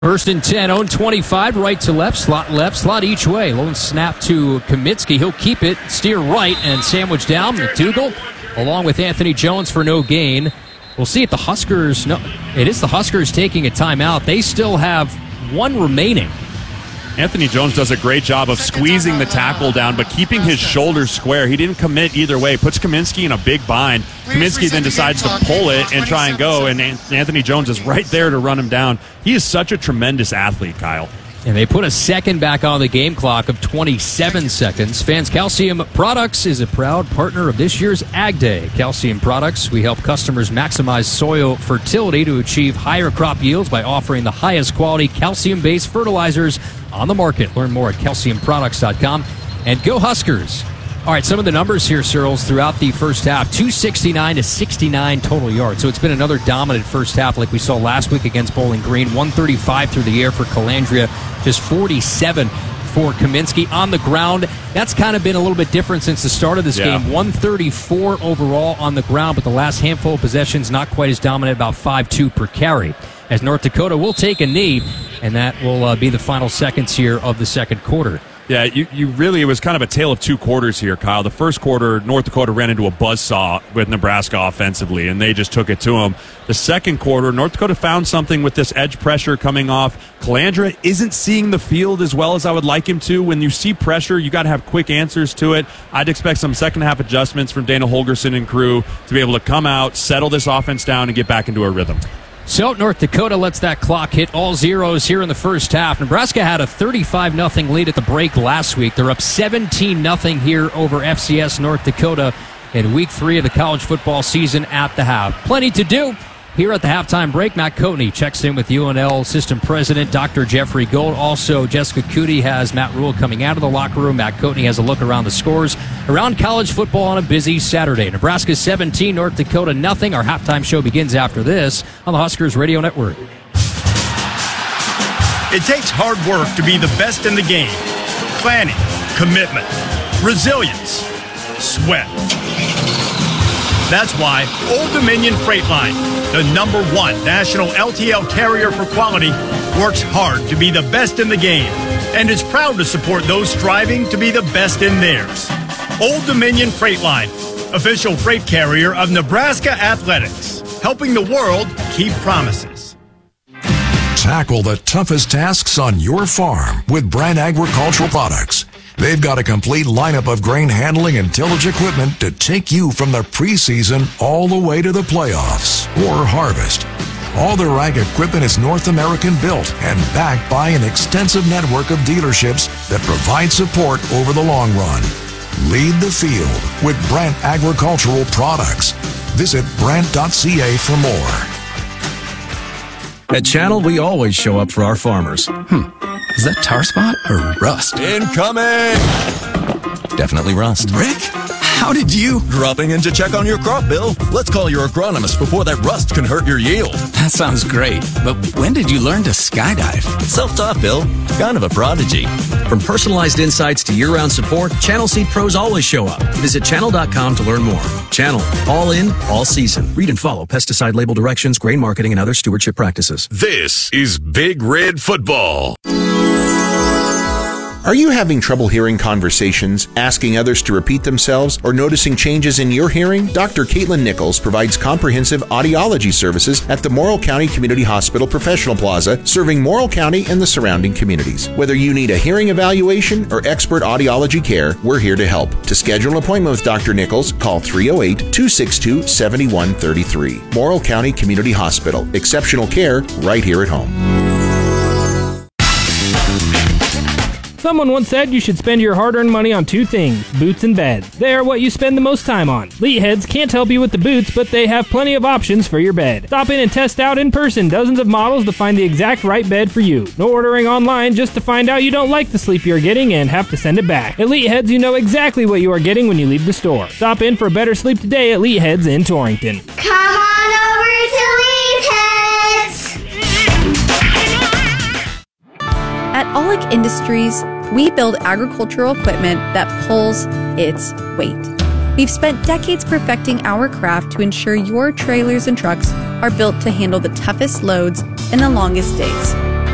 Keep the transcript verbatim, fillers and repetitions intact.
First and ten, own twenty-five, right to left, slot left, slot each way. Lone snap to Kaminsky. He'll keep it, steer right, and sandwich down. McDougal, along with Anthony Jones for no gain. We'll see if the Huskers, no, it is the Huskers taking a timeout. They still have one remaining. Anthony Jones does a great job of squeezing the tackle down, but keeping his shoulders square. He didn't commit either way. Puts Kaminsky in a big bind. Kaminsky then decides to pull it and try and go, and Anthony Jones is right there to run him down. He is such a tremendous athlete, Kyle. And they put a second back on the game clock of twenty-seven seconds. Fans Calcium Products is a proud partner of this year's Ag Day. Calcium Products, we help customers maximize soil fertility to achieve higher crop yields by offering the highest quality calcium-based fertilizers on the market. Learn more at calcium products dot com. And go Huskers. All right, some of the numbers here, Searles, throughout the first half. two sixty-nine to sixty-nine total yards. So it's been another dominant first half like we saw last week against Bowling Green. one thirty-five through the air for Calandria, just forty-seven for Kaminsky. On the ground, that's kind of been a little bit different since the start of this yeah. game. one thirty-four overall on the ground, but the last handful of possessions not quite as dominant, about five two per carry. As North Dakota will take a knee, and that will uh, be the final seconds here of the second quarter. Yeah, you, you really, it was kind of a tale of two quarters here, Kyle. The first quarter, North Dakota ran into a buzzsaw with Nebraska offensively, and they just took it to them. The second quarter, North Dakota found something with this edge pressure coming off. Calandra isn't seeing the field as well as I would like him to. When you see pressure, you got to have quick answers to it. I'd expect some second half adjustments from Dana Holgerson and crew to be able to come out, settle this offense down, and get back into a rhythm. So North Dakota lets that clock hit all zeros here in the first half. Nebraska had a thirty-five nothing lead at the break last week. They're up seventeen nothing here over F C S North Dakota in week three of the college football season at the half. Plenty to do here at the halftime break. Matt Coatney checks in with U N L System President Doctor Jeffrey Gold. Also, Jessica Cootie has Matt Rule coming out of the locker room. Matt Coatney has a look around the scores around college football on a busy Saturday. Nebraska seventeen, North Dakota nothing. Our halftime show begins after this on the Huskers Radio Network. It takes hard work to be the best in the game. Planning, commitment, resilience, sweat. That's why Old Dominion Freight Line, the number one national L T L carrier for quality, works hard to be the best in the game and is proud to support those striving to be the best in theirs. Old Dominion Freight Line, official freight carrier of Nebraska Athletics, helping the world keep promises. Tackle the toughest tasks on your farm with Brandt Agricultural Products. They've got a complete lineup of grain handling and tillage equipment to take you from the preseason all the way to the playoffs or harvest. All their ag equipment is North American built and backed by an extensive network of dealerships that provide support over the long run. Lead the field with Brandt Agricultural Products. Visit brandt dot c a for more. At Channel, we always show up for our farmers. Hmm. Is that tar spot or rust? Incoming! Definitely rust. Rick, how did you? Dropping in to check on your crop, Bill. Let's call your agronomist before that rust can hurt your yield. That sounds great. But when did you learn to skydive? Self-taught, Bill. Kind of a prodigy. From personalized insights to year-round support, Channel Seed pros always show up. Visit channel dot com to learn more. Channel. All in, all season. Read and follow pesticide label directions, grain marketing, and other stewardship practices. This is Big Red Football. Are you having trouble hearing conversations, asking others to repeat themselves, or noticing changes in your hearing? Doctor Caitlin Nichols provides comprehensive audiology services at the Morrill County Community Hospital Professional Plaza, serving Morrill County and the surrounding communities. Whether you need a hearing evaluation or expert audiology care, we're here to help. To schedule an appointment with Doctor Nichols, call three oh eight, two six two, seven one three three. Morrill County Community Hospital. Exceptional care right here at home. Someone once said you should spend your hard-earned money on two things, boots and beds. They are what you spend the most time on. Leatheads can't help you with the boots, but they have plenty of options for your bed. Stop in and test out in person dozens of models to find the exact right bed for you. No ordering online just to find out you don't like the sleep you're getting and have to send it back. At Leatheads, you know exactly what you are getting when you leave the store. Stop in for a better sleep today at Leatheads in Torrington. Come on over to Leatheads! At Aulick Industries, we build agricultural equipment that pulls its weight. We've spent decades perfecting our craft to ensure your trailers and trucks are built to handle the toughest loads and the longest days.